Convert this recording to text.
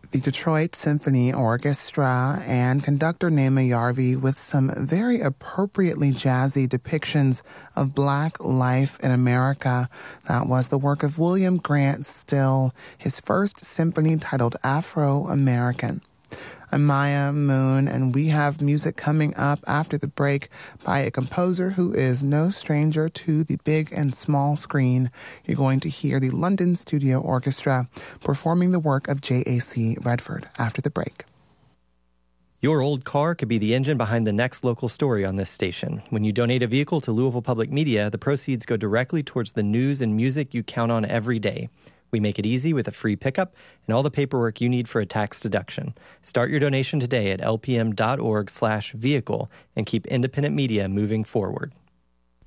the Detroit Symphony Orchestra and conductor Nema Yarvi with some very appropriately jazzy depictions of Black life in America. That was the work of William Grant Still, his first symphony titled Afro-American. I'm Maya Moon, and we have music coming up after the break by a composer who is no stranger to the big and small screen. You're going to hear the London Studio Orchestra performing the work of J.A.C. Redford after the break. Your old car could be the engine behind the next local story on this station. When you donate a vehicle to Louisville Public Media, the proceeds go directly towards the news and music you count on every day. We make it easy with a free pickup and all the paperwork you need for a tax deduction. Start your donation today at lpm.org/vehicle and keep independent media moving forward.